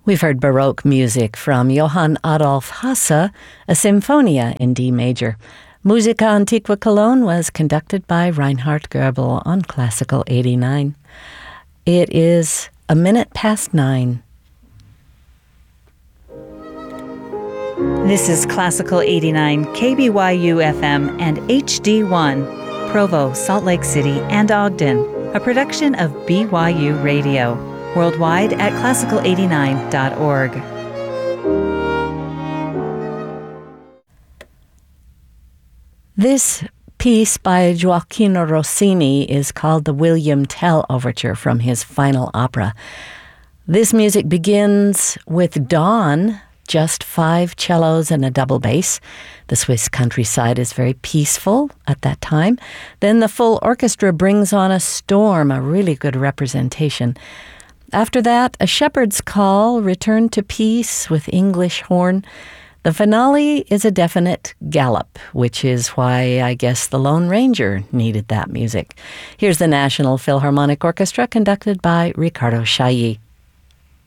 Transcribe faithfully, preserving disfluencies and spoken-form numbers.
We've heard Baroque music from Johann Adolf Hasse, a Symphonia in D major. Musica Antiqua Cologne was conducted by Reinhard Goebel on Classical eighty-nine. It is a minute past nine. This is Classical eighty-nine, K B Y U F M and H D one, Provo, Salt Lake City, and Ogden, a production of B Y U Radio. Worldwide at classical eighty-nine dot org. This piece by Gioacchino Rossini is called the William Tell Overture from his final opera. This music begins with dawn, just five cellos and a double bass. The Swiss countryside is very peaceful at that time. Then the full orchestra brings on a storm, a really good representation. After that, a shepherd's call, return to peace with English horn. The finale is a definite gallop, which is why I guess the Lone Ranger needed that music. Here's the National Philharmonic Orchestra conducted by Riccardo Chailly.